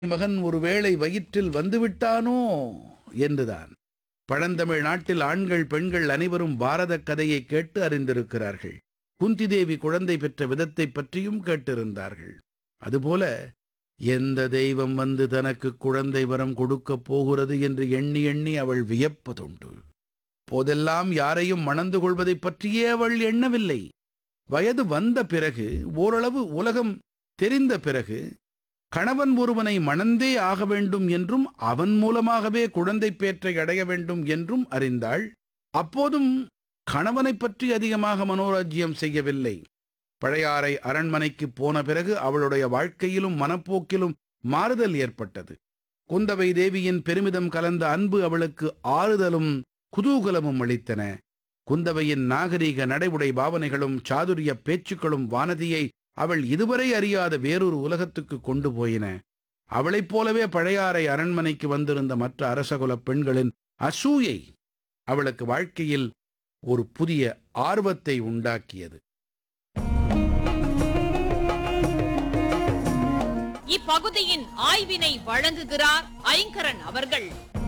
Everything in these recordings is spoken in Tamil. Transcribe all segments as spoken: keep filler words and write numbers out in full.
மகன் ஒருவேளை வயிற்றில் வந்துவிட்டானோ என்றுதான். பழந்தமிழ் நாட்டில் ஆண்கள் பெண்கள் அனைவரும் பாரதக் கதையை கேட்டு அறிந்திருக்கிறார்கள். குந்தி தேவி குழந்தை பெற்ற விதத்தைப் பற்றியும் கேட்டிருந்தார்கள். அதுபோல எந்த தெய்வம் வந்து தனக்கு குழந்தை வரம் கொடுக்கப் போகிறது என்று எண்ணி எண்ணி அவள் வியப்பதுண்டு. போதெல்லாம் யாரையும் மணந்து கொள்வதைப் பற்றியே அவள் எண்ணவில்லை. வயது வந்த பிறகு, ஓரளவு உலகம் தெரிந்த பிறகு, கணவன் ஒருவனை மணந்தே ஆக வேண்டும் என்றும் அவன் மூலமாகவே குழந்தை பேற்றை அடைய வேண்டும் என்றும் அறிந்தாள். அப்போதும் கணவனைப் பற்றி அதிகமாக மனோராஜ்யம் செய்யவில்லை. பழையாறை அரண்மனைக்கு போன பிறகு அவளுடைய வாழ்க்கையிலும் மனப்போக்கிலும் மாறுதல் ஏற்பட்டது. குந்தவை தேவியின் பெருமிதம் கலந்த அன்பு அவளுக்கு ஆறுதலும் குதூகலமும் அளித்தன. குந்தவையின் நாகரீக நடைமுறை பாவனைகளும் சாதுரிய பேச்சுக்களும் வானதியை அவள் இதுவரை அறியாத வேறொரு உலகத்துக்கு கொண்டு போயின. அவளைப் போலவே பழையாறை அரண்மனைக்கு வந்திருந்த மற்ற அரசகுலப் பெண்களின் அசூயை அவளுக்கு வாழ்க்கையில் ஒரு புதிய ஆர்வத்தை உண்டாக்கியது. இப்பகுதியின் ஆய்வினை வழங்குகிறார் ஐங்கரன் அவர்கள்.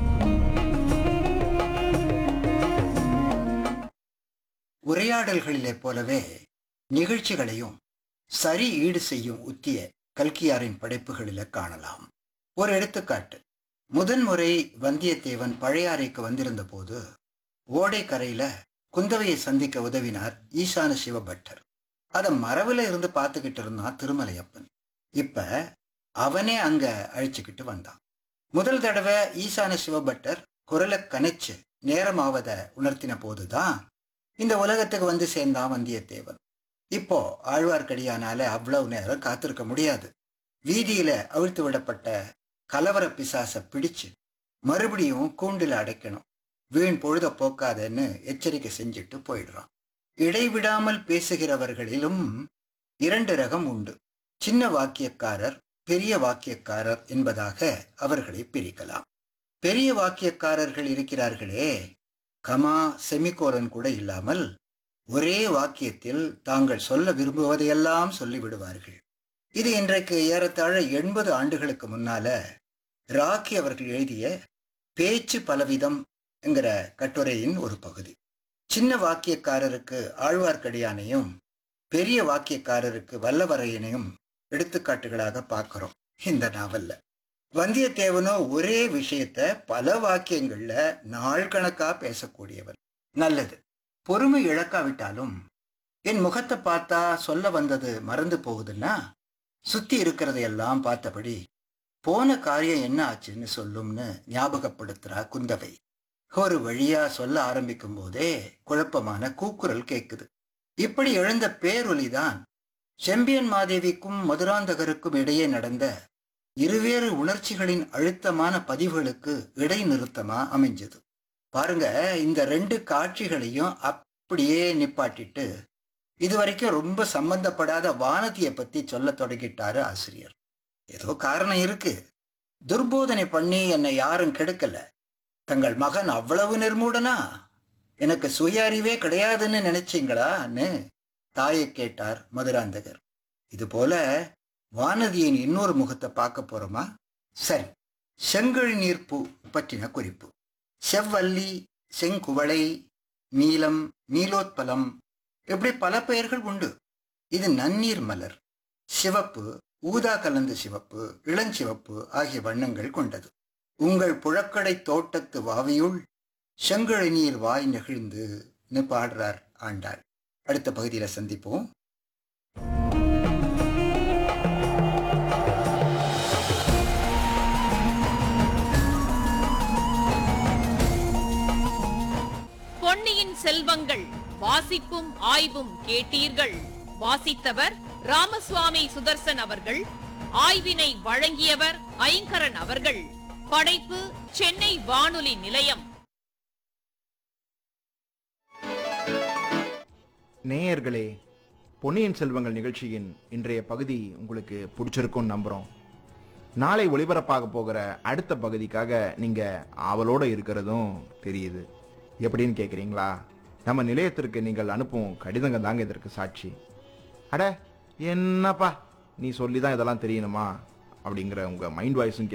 உரையாடல்களிலே போலவே நிகழ்ச்சிகளையும் சரி ஈடு செய்யும் உத்திய கல்கியாரின் படைப்புகளில காணலாம். ஒரு எடுத்துக்காட்டு, முதன்முறை வந்தியத்தேவன் பழையாறைக்கு வந்திருந்த போது ஓடைக்கரையில குந்தவையை சந்திக்க உதவினார் ஈசான சிவபட்டர். அத மரவுல இருந்து பார்த்துக்கிட்டு இருந்தான் திருமலையப்பன். இப்ப அவனே அங்க அழிச்சுக்கிட்டு வந்தான். முதல் தடவை ஈசான சிவபட்டர் குரலை கனைச்சு நேரமாவத உணர்த்தின போதுதான் இந்த உலகத்துக்கு வந்து சேர்ந்தான் வந்தியத்தேவன். இப்போ ஆழ்வார்க்கடியானால அவ்வளவு நேரம் காத்திருக்க முடியாது. வீதியில அவிழ்த்து விடப்பட்ட கலவர பிசாச பிடிச்சு மறுபடியும் கூண்டில அடைக்கணும். வீண் பொழுத போக்காதன்னு எச்சரிக்கை செஞ்சுட்டு போயிடுறான். இடைவிடாமல் பேசுகிறவர்களிலும் இரண்டு ரகம் உண்டு. சின்ன வாக்கியக்காரர், பெரிய வாக்கியக்காரர் என்பதாக அவர்களை பிரிக்கலாம். பெரிய வாக்கியக்காரர்கள் இருக்கிறார்களே, கமா செமிகோலன் கூட இல்லாமல் ஒரே வாக்கியத்தில் தாங்கள் சொல்ல விரும்புவதையெல்லாம் சொல்லிவிடுவார்கள். இது இன்றைக்கு ஏறத்தாழ எண்பது ஆண்டுகளுக்கு முன்னால ராக்கி அவர்கள் எழுதிய பேச்சு பலவிதம் என்கிற கட்டுரையின் ஒரு பகுதி. சின்ன வாக்கியக்காரருக்கு ஆழ்வார்க்கடியானையும் பெரிய வாக்கியக்காரருக்கு வல்லவரையனையும் எடுத்துக்காட்டுகளாக பார்க்கிறோம் இந்த நாவல்ல. வந்தியத்தேவனோ ஒரே விஷயத்த பல வாக்கியங்கள்ல நாள் கணக்கா பேசக்கூடியவன். நல்லது, பொறுமை இழக்காவிட்டாலும் என் முகத்தை பார்த்தா சொல்ல வந்தது மறந்து போகுதுன்னா சுத்தி இருக்கிறதையெல்லாம் பார்த்தபடி போன காரியம் என்ன ஆச்சுன்னு சொல்லும்னு ஞாபகப்படுத்துறா குந்தவை. ஒரு வழியா சொல்ல ஆரம்பிக்கும் போதே குழப்பமான கூக்குரல் கேட்குது. இப்படி எழுந்த பேரொலிதான் செம்பியன் மாதேவிக்கும் மதுராந்தகருக்கும் இடையே நடந்த இருவேறு உணர்ச்சிகளின் அழுத்தமான பதிவுகளுக்கு இடைநிறுத்தமா அமைஞ்சது. பாருங்க, இந்த ரெண்டு காட்சிகளையும் அப்படியே நிப்பாட்டிட்டு இதுவரைக்கும் ரொம்ப சம்பந்தப்படாத வானதியை பத்தி சொல்ல தொடங்கிட்டாரு ஆசிரியர். ஏதோ காரணம் இருக்கு. துர்போதனை பண்ணி என்னை யாரும் கெடுக்கல. தங்கள் மகன் அவ்வளவு நிர்மூடனா? எனக்கு சுய அறிவே கிடையாதுன்னு நினைச்சீங்களான்னு தாயை கேட்டார் மதுராந்தகர். இது போல வானதியின் இன்னொரு முகத்தை பார்க்க போறோமா? சரி, செங்கழி நீர்ப்பூ பற்றின குறிப்பு. செவ்வல்லி, செங்குவளை, நீலம், நீலோத்பலம், இப்படி பல பெயர்கள் உண்டு. இது நன்னீர் மலர். சிவப்பு, ஊதா கலந்த சிவப்பு, இளஞ்சிவப்பு ஆகிய வண்ணங்கள் கொண்டது. உங்கள் புழக்கடை தோட்டத்து வாவியுள் செங்கழி நீர் வாய் நெகிழ்ந்து பாடுறார் ஆண்டாள். அடுத்த பகுதியில சந்திப்போம். பொன்னியின் செல்வங்கள் வாசிப்பும் ஆய்வும் கேட்டீர்கள். வாசித்தவர் ராமசுவாமி சுதர்சன் அவர்கள். ஆய்வினை வழங்கியவர் ஐங்கரன் அவர்கள். படைப்பு சென்னை வானொலி நிலையம். நேயர்களே, பொன்னியின் செல்வங்கள் நிகழ்ச்சியின் இன்றைய பகுதி உங்களுக்கு பிடிச்சிருக்கும்னு நம்புகிறோம். நாளை ஒளிபரப்பாக போகிற அடுத்த பகுதிக்காக நீங்கள் ஆவலோடு இருக்கிறதும் தெரியுது. எப்படின்னு கேட்குறீங்களா? நம்ம நிலையத்திற்கு நீங்கள் அனுப்பும் கடிதங்க தாங்க இதற்கு சாட்சி. அட என்னப்பா, நீ சொல்லி தான் இதெல்லாம் தெரியணுமா அப்படிங்கிற உங்கள் மைண்ட் வாய்ஸும்